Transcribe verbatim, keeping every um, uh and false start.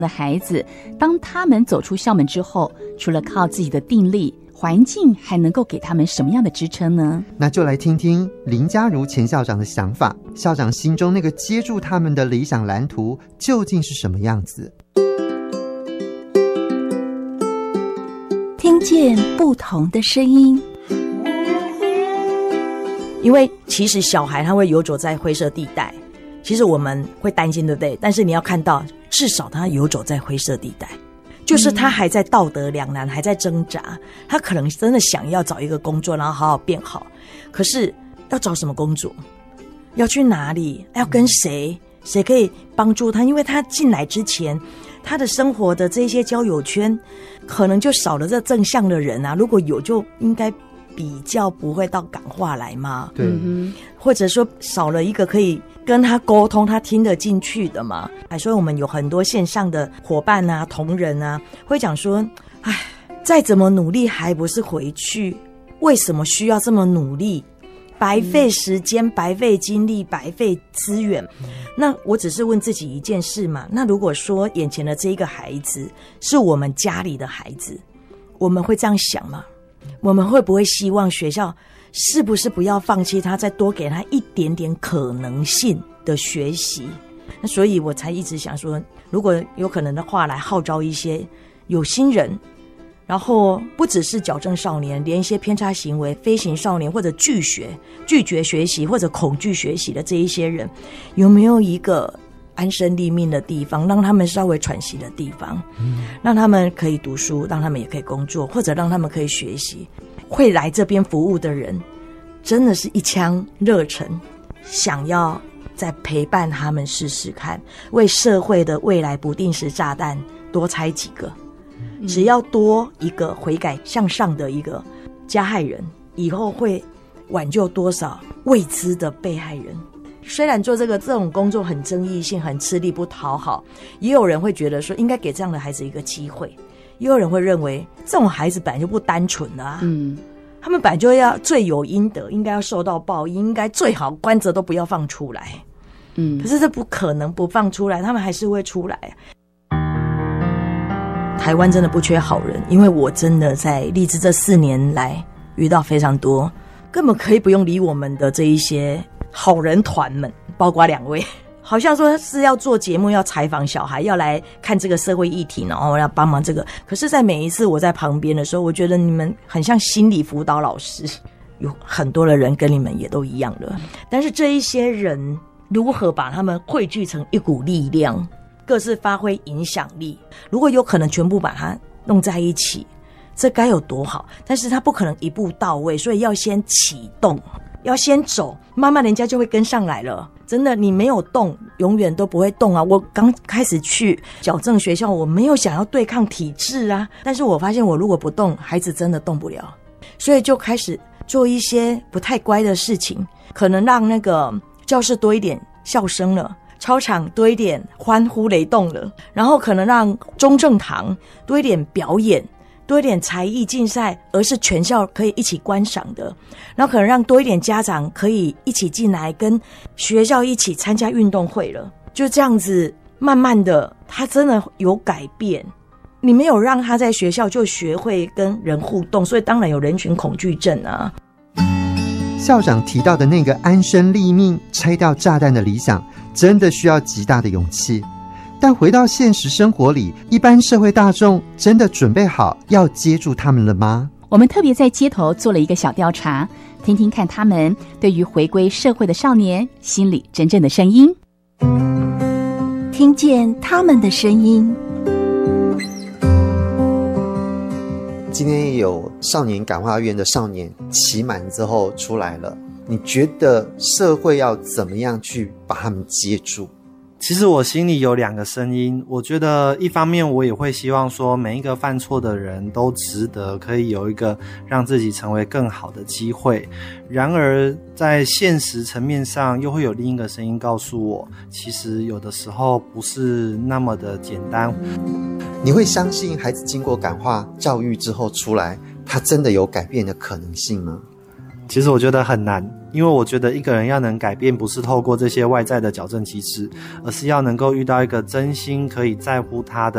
的孩子，当他们走出校门之后，除了靠自己的定力，环境还能够给他们什么样的支撑呢？ 那就来听听林嘉如前校长的想法，校长心中那个接住他们的理想蓝图究竟是什么样子？ 听见不同的声音。 因为其实小孩他会游走在灰色地带，其实我们会担心，对不对？但是你要看到至少他游走在灰色地带，就是他还在道德两难，还在挣扎，他可能真的想要找一个工作然后好好变好，可是要找什么工作，要去哪里，要跟谁，谁可以帮助他？因为他进来之前他的生活的这些交友圈可能就少了这正向的人啊，如果有就应该比较不会到感化来嘛， 对、 嗯，或者说少了一个可以跟他沟通他听得进去的嘛。所以我们有很多线上的伙伴啊同仁啊会讲说，唉，再怎么努力还不是回去，为什么需要这么努力，白费时间、嗯、白费精力、白费资源、嗯、那我只是问自己一件事嘛，那如果说眼前的这一个孩子是我们家里的孩子，我们会这样想吗？我们会不会希望学校是不是不要放弃他，再多给他一点点可能性的学习？那所以我才一直想说，如果有可能的话，来号召一些有心人，然后不只是矫正少年，连一些偏差行为、飞行少年或者拒学、拒绝学习或者恐惧学习的这一些人，有没有一个安身立命的地方，让他们稍微喘息的地方、嗯、让他们可以读书，让他们也可以工作，或者让他们可以学习。会来这边服务的人真的是一腔热忱，想要再陪伴他们试试看，为社会的未来不定时炸弹多拆几个、嗯、只要多一个悔改向上的一个加害人，以后会挽救多少未知的被害人。虽然做这个这种工作很争议性，很吃力不讨好，也有人会觉得说应该给这样的孩子一个机会，也有人会认为这种孩子本来就不单纯的啊，嗯，他们本来就要罪有应得，应该要受到报应，应该最好关着都不要放出来，嗯，可是这不可能不放出来，他们还是会出来。台湾真的不缺好人，因为我真的在励志这四年来遇到非常多根本可以不用理我们的这一些好人团们，包括两位好像说是要做节目，要采访小孩，要来看这个社会议题，然后要帮忙这个。可是在每一次我在旁边的时候，我觉得你们很像心理辅导老师，有很多的人跟你们也都一样的，但是这一些人如何把他们汇聚成一股力量，各自发挥影响力，如果有可能全部把它弄在一起，这该有多好。但是他不可能一步到位，所以要先启动，要先走，慢慢人家就会跟上来了。真的，你没有动永远都不会动啊。我刚开始去矫正学校，我没有想要对抗体制啊，但是我发现我如果不动，孩子真的动不了，所以就开始做一些不太乖的事情，可能让那个教室多一点笑声了，操场多一点欢呼雷动了，然后可能让中正堂多一点表演，多一点才艺竞赛，而是全校可以一起观赏的，然后可能让多一点家长可以一起进来跟学校一起参加运动会了。就这样子慢慢的他真的有改变，你没有让他在学校就学会跟人互动，所以当然有人群恐惧症啊。 校长提到的那个安身立命拆掉炸弹的理想，真的需要极大的勇气。但回到现实生活里，一般社会大众真的准备好要接住他们了吗？ 我们特别在街头做了一个小调查，听听看他们对于回归社会的少年心里真正的声音， 听见他们的声音。 今天有少年感化院的少年期满之后出来了，你觉得社会要怎么样去把他们接住？ 其实我心里有两个声音，我觉得一方面我也会希望说每一个犯错的人都值得可以有一个让自己成为更好的机会，然而在现实层面上又会有另一个声音告诉我，其实有的时候不是那么的简单。 你会相信孩子经过感化教育之后出来，他真的有改变的可能性吗？ 其实我觉得很难，因为我觉得一个人要能改变，不是透过这些外在的矫正机制，而是要能够遇到一个真心可以在乎他的